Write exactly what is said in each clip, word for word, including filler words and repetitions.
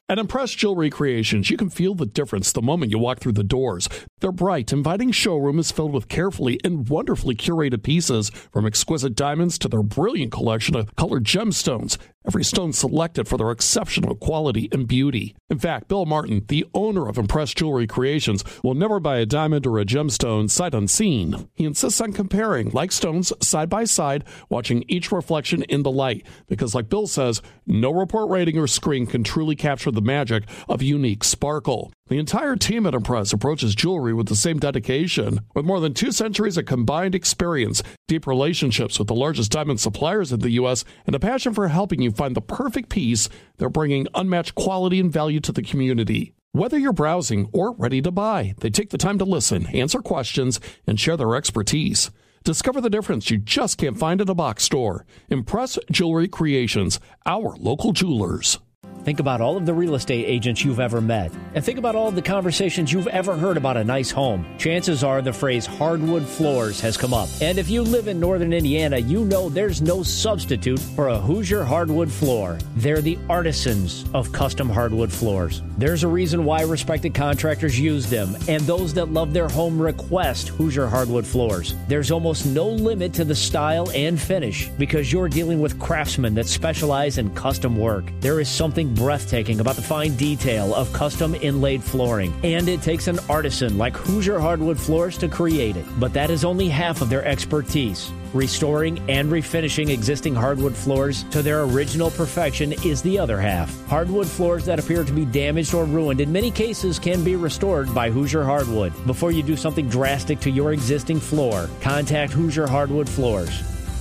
At Impress Jewelry Creations, you can feel the difference the moment you walk through the doors. Their bright, inviting showroom is filled with carefully and wonderfully curated pieces, from exquisite diamonds to their brilliant collection of colored gemstones. Every stone selected for their exceptional quality and beauty. In fact, Bill Martin, the owner of Impress Jewelry Creations, will never buy a diamond or a gemstone sight unseen. He insists on comparing like stones side by side, watching each reflection in the light, because like Bill says, no report rating or screen can truly capture the magic of unique sparkle. The entire team at Impress approaches jewelry with the same dedication. With more than two centuries of combined experience, deep relationships with the largest diamond suppliers in the U S, and a passion for helping you find the perfect piece, they're bringing unmatched quality and value to the community. Whether you're browsing or ready to buy, they take the time to listen, answer questions, and share their expertise. Discover the difference you just can't find at a box store. Impress Jewelry Creations, our local jewelers. Think about all of the real estate agents you've ever met, and think about all of the conversations you've ever heard about a nice home. Chances are the phrase hardwood floors has come up. And if you live in northern Indiana, you know there's no substitute for a Hoosier hardwood floor. They're the artisans of custom hardwood floors. There's a reason why respected contractors use them, and those that love their home request Hoosier hardwood floors. There's almost no limit to the style and finish, because you're dealing with craftsmen that specialize in custom work. There is something breathtaking about the fine detail of custom inlaid flooring, and it takes an artisan like Hoosier Hardwood Floors to create it. But that is only half of their expertise. Restoring and refinishing existing hardwood floors to their original perfection is the other half. Hardwood floors that appear to be damaged or ruined in many cases can be restored by Hoosier Hardwood. Before you do something drastic to your existing floor, contact Hoosier Hardwood Floors.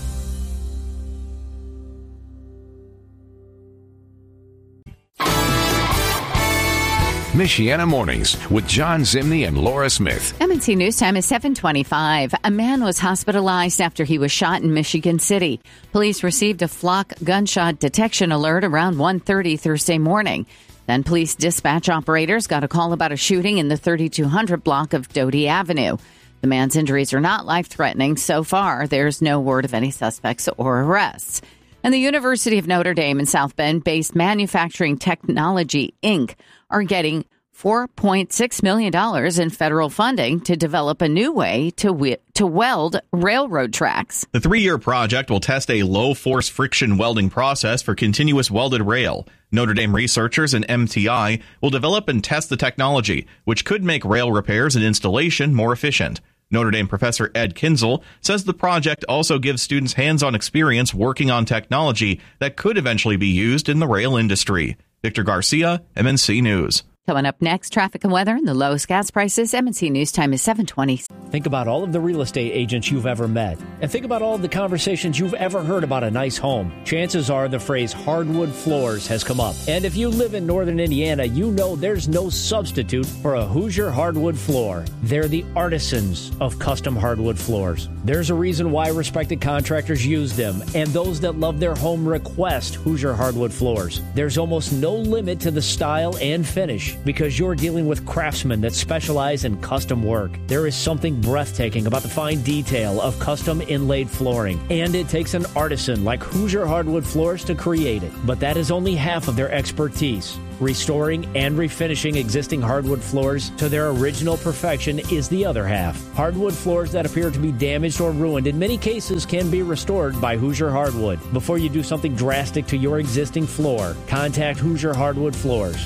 Michiana Mornings with John Zimney and Laura Smith. M and T News Time is seven twenty-five. A man was hospitalized after he was shot in Michigan City. Police received a flock gunshot detection alert around one thirty Thursday morning. Then police dispatch operators got a call about a shooting in the thirty-two hundred block of Doty Avenue. The man's injuries are not life-threatening. So far, there's no word of any suspects or arrests. And the University of Notre Dame and South Bend-based Manufacturing Technology, Incorporated are getting four point six million dollars in federal funding to develop a new way to we- to weld railroad tracks. The three-year project will test a low-force friction welding process for continuous welded rail. Notre Dame researchers and M T I will develop and test the technology, which could make rail repairs and installation more efficient. Notre Dame professor Ed Kinzel says the project also gives students hands-on experience working on technology that could eventually be used in the rail industry. Victor Garcia, M N C News. Coming up next, traffic and weather and the lowest gas prices. M N C News Time is seven twenty. Think about all of the real estate agents you've ever met, and think about all of the conversations you've ever heard about a nice home. Chances are the phrase hardwood floors has come up. And if you live in northern Indiana, you know there's no substitute for a Hoosier hardwood floor. They're the artisans of custom hardwood floors. There's a reason why respected contractors use them, and those that love their home request Hoosier hardwood floors. There's almost no limit to the style and finish, because you're dealing with craftsmen that specialize in custom work. There is something breathtaking about the fine detail of custom inlaid flooring, and it takes an artisan like Hoosier Hardwood Floors to create it. But that is only half of their expertise. Restoring and refinishing existing hardwood floors to their original perfection is the other half. Hardwood floors that appear to be damaged or ruined in many cases can be restored by Hoosier Hardwood. Before you do something drastic to your existing floor, contact Hoosier Hardwood Floors.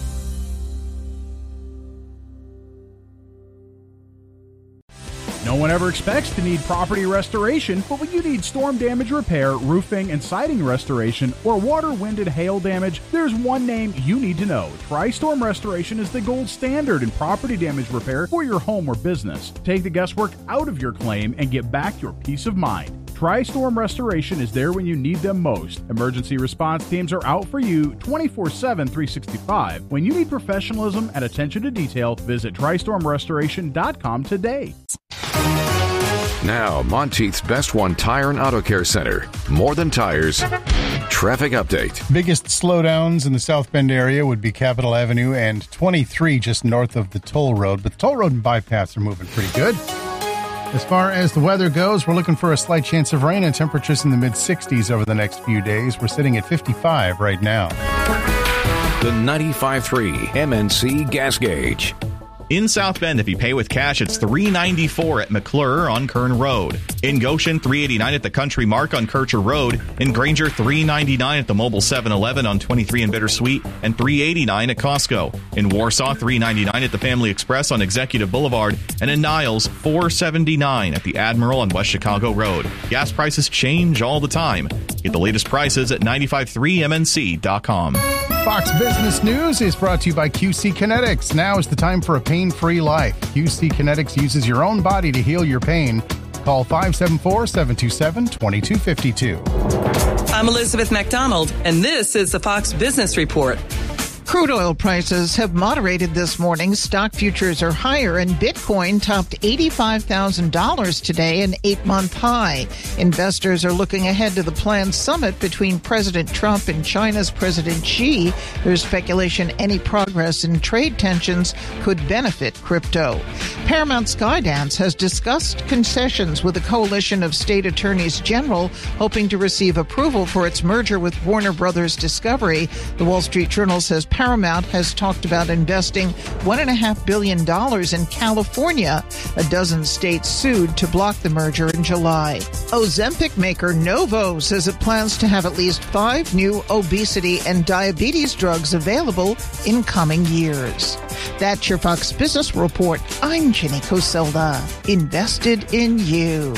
No one ever expects to need property restoration, but when you need storm damage repair, roofing and siding restoration, or water, wind, and hail damage, there's one name you need to know. TriStorm Restoration is the gold standard in property damage repair for your home or business. Take the guesswork out of your claim and get back your peace of mind. TriStorm Restoration is there when you need them most. Emergency response teams are out for you twenty-four seven, three sixty-five. When you need professionalism and attention to detail, visit tri storm restoration dot com today. Now, Monteith's Best One Tire and Auto Care Center. More than tires. Traffic update. Biggest slowdowns in the South Bend area would be Capitol Avenue and twenty-three just north of the toll road, but the toll road and bypass are moving pretty good. As far as the weather goes, we're looking for a slight chance of rain and temperatures in the mid sixties over the next few days. We're sitting at fifty-five right now. The ninety-five point three M N C Gas Gauge. In South Bend, if you pay with cash, it's three dollars and ninety-four cents at McClure on Kern Road. In Goshen, three dollars and eighty-nine cents at the Country Mark on Kircher Road. In Granger, three dollars and ninety-nine cents at the Mobile seven eleven on twenty-three and Bittersweet, and three dollars and eighty-nine cents at Costco. In Warsaw, three dollars and ninety-nine cents at the Family Express on Executive Boulevard. And in Niles, four dollars and seventy-nine cents at the Admiral on West Chicago Road. Gas prices change all the time. Get the latest prices at nine five three M N C dot com. Fox Business News is brought to you by Q C Kinetics. Now is the time for a pain-free life. Q C Kinetics uses your own body to heal your pain. Call five seven four, seven two seven, two two five two. I'm Elizabeth McDonald, and this is the Fox Business Report. Crude oil prices have moderated this morning. Stock futures are higher, and Bitcoin topped eighty-five thousand dollars today, an eight-month high. Investors are looking ahead to the planned summit between President Trump and China's President Xi. There's speculation any progress in trade tensions could benefit crypto. Paramount Skydance has discussed concessions with a coalition of state attorneys general, hoping to receive approval for its merger with Warner Brothers Discovery. The Wall Street Journal says Paramount has talked about investing one point five billion dollars in California. A dozen states sued to block the merger in July. Ozempic maker Novo says it plans to have at least five new obesity and diabetes drugs available in coming years. That's your Fox Business Report. I'm Jenny Coselda. Invested in you.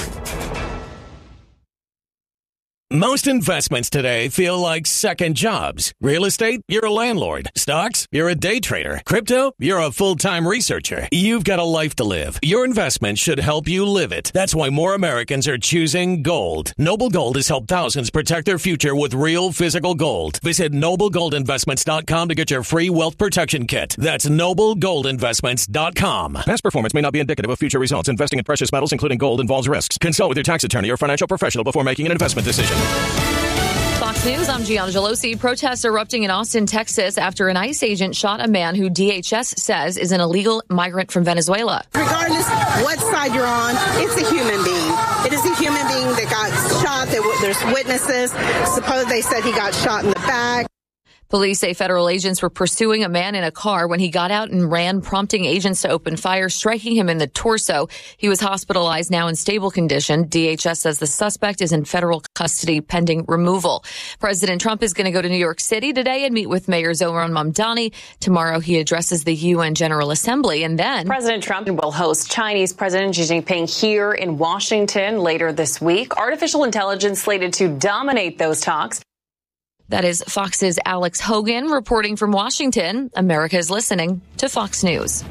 Most investments today feel like second jobs. Real estate, you're a landlord. Stocks, you're a day trader. Crypto, you're a full-time researcher. You've got a life to live. Your investment should help you live it. That's why more Americans are choosing gold. Noble Gold has helped thousands protect their future with real physical gold. Visit noble gold investments dot com to get your free wealth protection kit. That's noble gold investments dot com. Past performance may not be indicative of future results. Investing in precious metals, including gold, involves risks. Consult with your tax attorney or financial professional before making an investment decision. Fox News, I'm Gianna Gelosi. Protests erupting in Austin, Texas after an ICE agent shot a man who D H S says is an illegal migrant from Venezuela. Regardless what side you're on, it's a human being. It is a human being that got shot. There's witnesses. Suppose they said he got shot in the back. Police say federal agents were pursuing a man in a car when he got out and ran, prompting agents to open fire, striking him in the torso. He was hospitalized, now in stable condition. D H S says the suspect is in federal custody pending removal. President Trump is going to go to New York City today and meet with Mayor Zohran Mamdani. Tomorrow he addresses the U N General Assembly, and then President Trump will host Chinese President Xi Jinping here in Washington later this week. Artificial intelligence slated to dominate those talks. That is Fox's Alex Hogan reporting from Washington. America is listening to Fox News.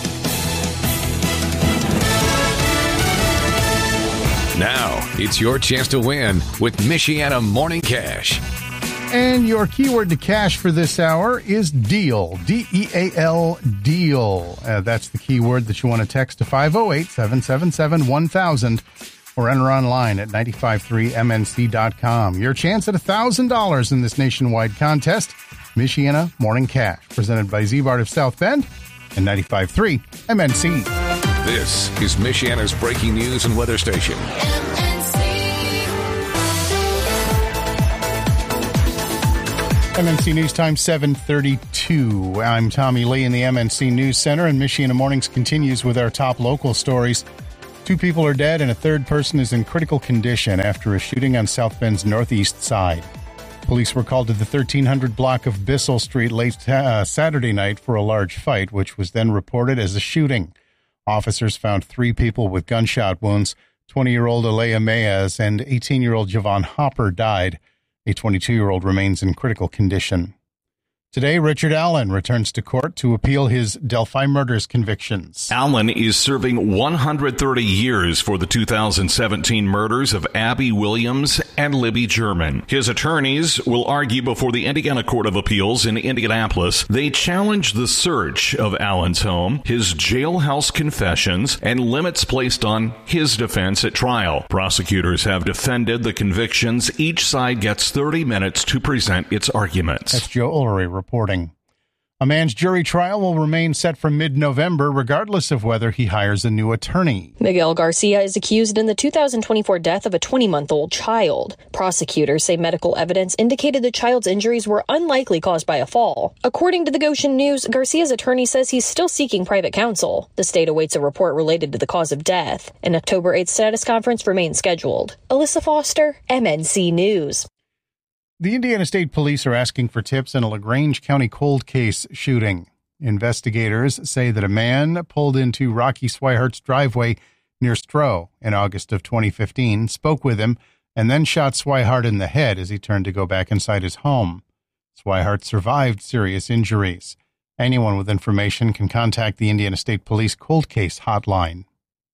Now, it's your chance to win with Michiana Morning Cash. And your keyword to cash for this hour is deal. D E A L, deal. Uh, that's the keyword that you want to text to five oh eight, seven seven seven, one thousand. Or enter online at nine five three M N C dot com. Your chance at one thousand dollars in this nationwide contest. Michiana Morning Cash, presented by Z-Bart of South Bend and ninety-five point three M N C. This is Michiana's breaking news and weather station. M N C News Time, seven thirty-two. I'm Tommy Lee in the M N C News Center, and Michiana Mornings continues with our top local stories. Two people are dead and a third person is in critical condition after a shooting on South Bend's northeast side. Police were called to the thirteen hundred block of Bissell Street late uh, Saturday night for a large fight, which was then reported as a shooting. Officers found three people with gunshot wounds. twenty-year-old Alea Mayes and eighteen-year-old Javon Hopper died. A twenty-two-year-old remains in critical condition. Today, Richard Allen returns to court to appeal his Delphi murders convictions. Allen is serving one hundred thirty years for the two thousand seventeen murders of Abby Williams and Libby German. His attorneys will argue before the Indiana Court of Appeals in Indianapolis. They challenge the search of Allen's home, his jailhouse confessions, and limits placed on his defense at trial. Prosecutors have defended the convictions. Each side gets thirty minutes to present its arguments. That's Joe Ullery reporting. A man's jury trial will remain set for mid-November, regardless of whether he hires a new attorney. Miguel Garcia is accused in the two thousand twenty-four death of a twenty-month-old child. Prosecutors say medical evidence indicated the child's injuries were unlikely caused by a fall. According to the Goshen News, Garcia's attorney says he's still seeking private counsel. The state awaits a report related to the cause of death. An October eighth status conference remains scheduled. Alyssa Foster, M N C News. The Indiana State Police are asking for tips in a LaGrange County cold case shooting. Investigators say that a man pulled into Rocky Swihart's driveway near Stroh in August of twenty fifteen, spoke with him, and then shot Swihart in the head as he turned to go back inside his home. Swihart survived serious injuries. Anyone with information can contact the Indiana State Police cold case hotline.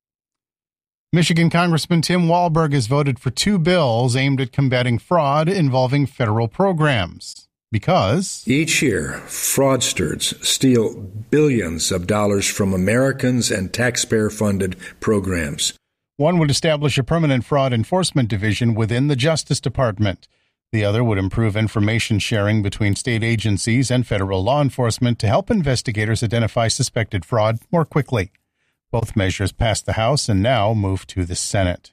Michigan Congressman Tim Walberg has voted for two bills aimed at combating fraud involving federal programs. Because each year, fraudsters steal billions of dollars from Americans and taxpayer-funded programs. One would establish a permanent fraud enforcement division within the Justice Department. The other would improve information sharing between state agencies and federal law enforcement to help investigators identify suspected fraud more quickly. Both measures passed the House and now move to the Senate.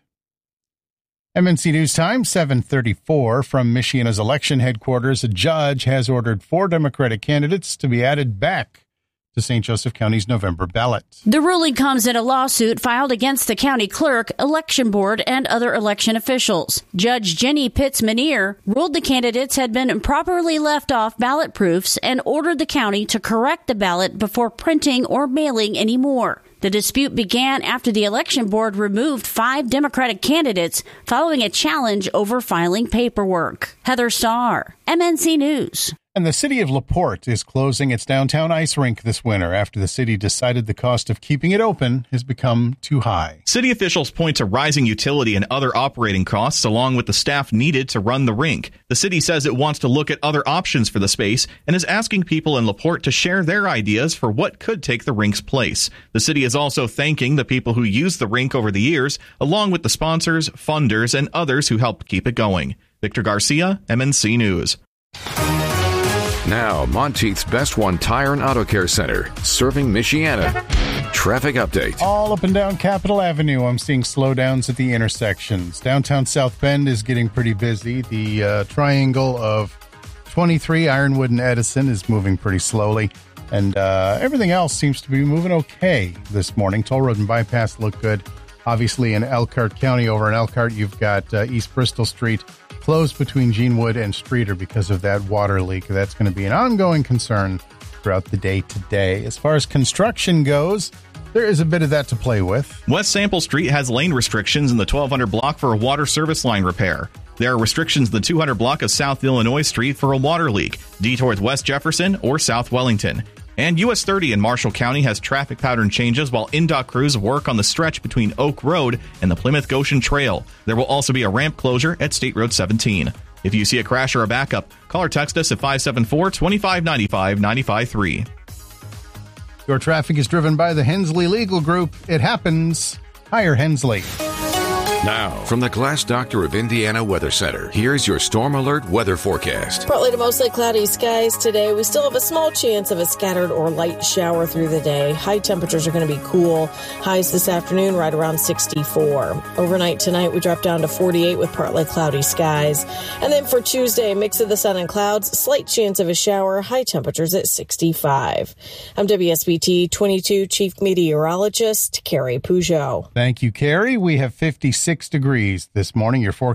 M N C News Time, seven thirty-four. From Michiana's election headquarters, a judge has ordered four Democratic candidates to be added back to Saint Joseph County's November ballot. The ruling comes in a lawsuit filed against the county clerk, election board, and other election officials. Judge Jenny Pitts-Menier ruled the candidates had been improperly left off ballot proofs and ordered the county to correct the ballot before printing or mailing any more. The dispute began after the election board removed five Democratic candidates following a challenge over filing paperwork. Heather Starr, M N C News. And the city of LaPorte is closing its downtown ice rink this winter after the city decided the cost of keeping it open has become too high. City officials point to rising utility and other operating costs along with the staff needed to run the rink. The city says it wants to look at other options for the space and is asking people in LaPorte to share their ideas for what could take the rink's place. The city is also thanking the people who used the rink over the years, along with the sponsors, funders, and others who helped keep it going. Victor Garcia, M N C News. Now, Monteith's Best One Tire and Auto Care Center, serving Michiana. Traffic update. All up and down Capitol Avenue, I'm seeing slowdowns at the intersections. Downtown South Bend is getting pretty busy. The uh, triangle of twenty-three, Ironwood and Edison, is moving pretty slowly. And uh, everything else seems to be moving okay this morning. Toll Road and Bypass look good. Obviously, in Elkhart County, over in Elkhart, you've got uh, East Bristol Street closed between Genewood and Streeter because of that water leak. That's going to be an ongoing concern throughout the day today. As far as construction goes, there is a bit of that to play with. West Sample Street has lane restrictions in the twelve hundred block for a water service line repair. There are restrictions in the two hundred block of South Illinois Street for a water leak, detours West Jefferson or South Wellington. And U S thirty in Marshall County has traffic pattern changes while N D O T crews work on the stretch between Oak Road and the Plymouth Goshen Trail. There will also be a ramp closure at State Road seventeen. If you see a crash or a backup, call or text us at five seven four, two five nine five, nine five three. Your traffic is driven by the Hensley Legal Group. It happens. Hire Hensley. Now, from the Glass Doctor of Indiana Weather Center, here's your Storm Alert weather forecast. Partly to mostly cloudy skies today. We still have a small chance of a scattered or light shower through the day. High temperatures are going to be cool. Highs this afternoon right around sixty-four. Overnight tonight, we drop down to forty-eight with partly cloudy skies. And then for Tuesday, mix of the sun and clouds, slight chance of a shower, high temperatures at sixty-five. I'm W S B T twenty-two Chief Meteorologist Carrie Peugeot. Thank you, Carrie. We have fifty-six degrees this morning. Your forecast